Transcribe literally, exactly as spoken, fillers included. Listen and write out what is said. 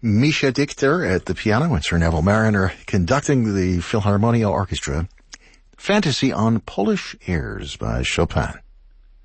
Misha Dichter at the piano and Sir Neville Mariner conducting the Philharmonia Orchestra. Fantasy on Polish Airs by Chopin.